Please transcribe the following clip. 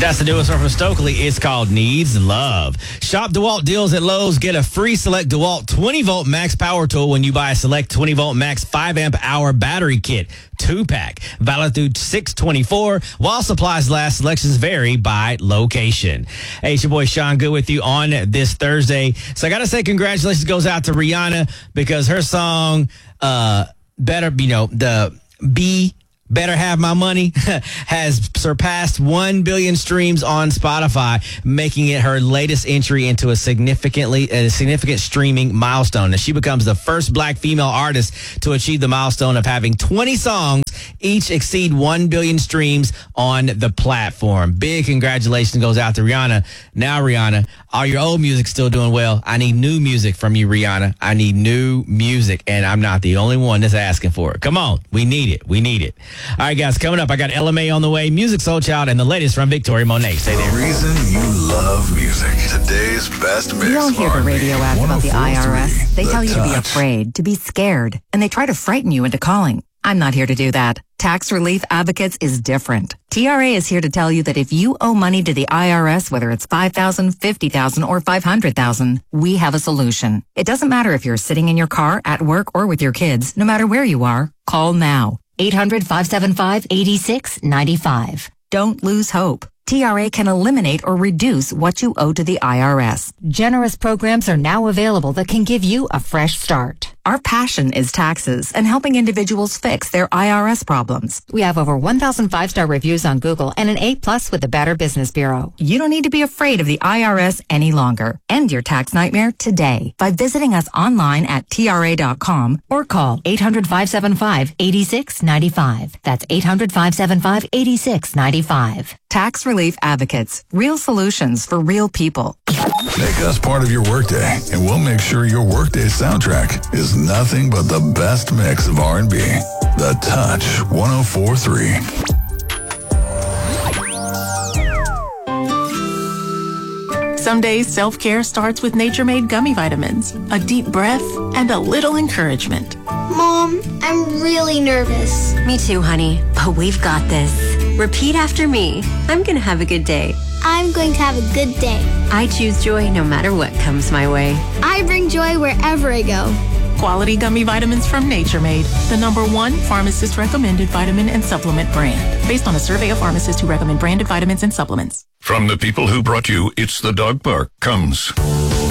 That's the newest one from Stokely. It's called Needs Love. Shop DeWalt deals at Lowe's. Get a free select DeWalt 20-volt max power tool when you buy a select 20-volt max 5-amp-hour battery kit. 2-pack. Valid through 6/24. While supplies last, selections vary by location. Hey, it's your boy Sean Good with you on this Thursday. So I got to say congratulations goes out to Rihanna because her song, Better Have My Money has surpassed 1 billion streams on Spotify, making it her latest entry into a significant streaming milestone. And she becomes the first black female artist to achieve the milestone of having 20 songs each exceed 1 billion streams on the platform. Big congratulations goes out to Rihanna. Now, Rihanna, all your old music still doing well. I need new music from you, Rihanna. I need new music, and I'm not the only one that's asking for it. Come on. We need it. We need it. All right, guys, coming up, I got LMA on the way, Music Soul Child, and the latest from Victoria Monet. Stay there. The reason you love music. Today's best mix. You don't hear the radio ads about the IRS. They tell you to be afraid, to be scared, and they try to frighten you into calling. I'm not here to do that. Tax Relief Advocates is different. TRA is here to tell you that if you owe money to the IRS, whether it's $5,000, $50,000, or $500,000, we have a solution. It doesn't matter if you're sitting in your car, at work, or with your kids. No matter where you are, call now. 800-575-8695. Don't lose hope. TRA can eliminate or reduce what you owe to the IRS. Generous programs are now available that can give you a fresh start. Our passion is taxes and helping individuals fix their IRS problems. We have over 1,000 5-star reviews on Google and an A+ with the Better Business Bureau. You don't need to be afraid of the IRS any longer. End your tax nightmare today by visiting us online at TRA.com or call 800-575-8695. That's 800-575-8695. Tax Relief Advocates. Real solutions for real people. Make us part of your workday, and we'll make sure your workday soundtrack is nothing but the best mix of R&B. The Touch 104.3. Some days, self-care starts with Nature Made gummy vitamins, a deep breath, and a little encouragement. Mom, I'm really nervous. Me too, honey, but we've got this. Repeat after me. I'm going to have a good day. I'm going to have a good day. I choose joy no matter what comes my way. I bring joy wherever I go. Quality gummy vitamins from Nature Made, the #1 pharmacist-recommended vitamin and supplement brand, based on a survey of pharmacists who recommend branded vitamins and supplements. From the people who brought you It's the Dog Park comes